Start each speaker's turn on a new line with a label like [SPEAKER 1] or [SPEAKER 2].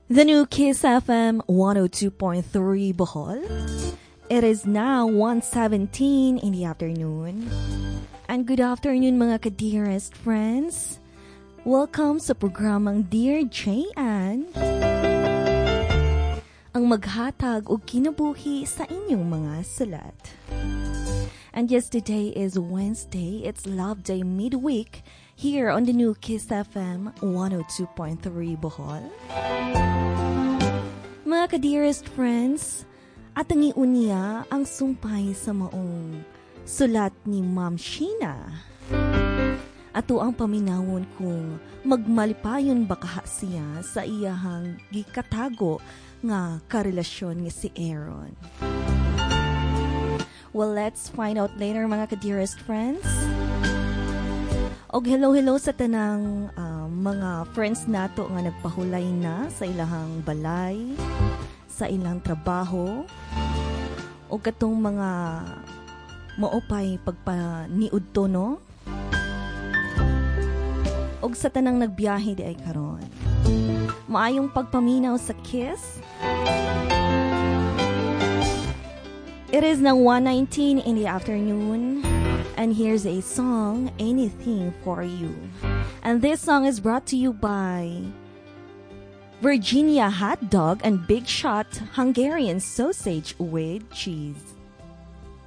[SPEAKER 1] The new Kiss FM 102.3 Bohol. It is now 1:17 in the afternoon. And good afternoon mga ka-dearest friends. Welcome sa programang Dear J.Ann, ang maghatag o kinabuhi sa inyong mga sulat. And yes, today is Wednesday. It's Love Day midweek here on the new Kiss FM 102.3 Bohol. Mga ka-dearest friends, at ang iunya ang sumpay sa maong sulat ni Ma'am Sheena. Ato ang paminawon kung magmalipayon ba kaha siya sa iyahang gikatago nga karelasyon nga si Aaron. Well, let's find out later mga ka-dearest friends. Og hello sa tanang mga friends nato nga nagpahulay na sa ilahang balay, sa ilang trabaho, o katong mga maopay pagpaniud to, no? Og sa tanang nagbiyahe di ay karon. Maayong pagpaminaw sa Kiss. It is now 1:19 in the afternoon. And here's a song, Anything for You. And this song is brought to you by Virginia Hot Dog and Big Shot Hungarian Sausage with Cheese.